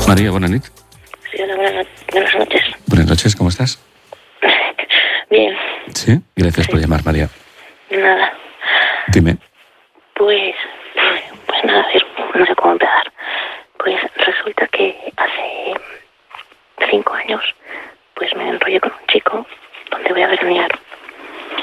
María, buenas noches. Sí, hola, buenas noches. Buenas noches, ¿cómo estás? Bien. Sí, gracias por llamar, María. Nada. Dime. Pues nada, a ver, no sé cómo empezar. Pues resulta que hace 5 años, pues me enrollé con